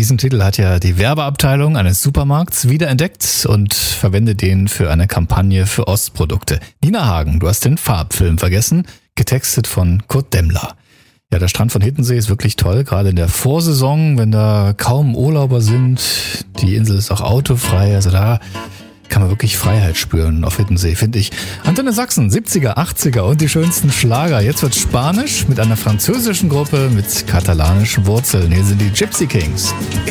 Diesen Titel hat ja die Werbeabteilung eines Supermarkts wiederentdeckt und verwendet den für eine Kampagne für Ostprodukte. Nina Hagen, du hast den Farbfilm vergessen, getextet von Kurt Demmler. Ja, der Strand von Hiddensee ist wirklich toll, gerade in der Vorsaison, wenn da kaum Urlauber sind. Die Insel ist auch autofrei, also da kann man wirklich Freiheit spüren auf Hiddensee, finde ich. Antenne Sachsen, 70er, 80er und die schönsten Schlager. Jetzt wird's Spanisch mit einer französischen Gruppe mit katalanischen Wurzeln. Hier sind die Gypsy Kings.